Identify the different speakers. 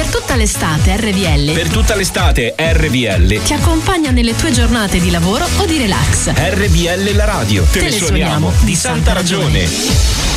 Speaker 1: tutta l'estate RVL.
Speaker 2: Per tutta l'estate RVL
Speaker 1: Ti accompagna nelle tue giornate di lavoro o di relax.
Speaker 2: RVL la radio. Te ne suoniamo di santa ragione.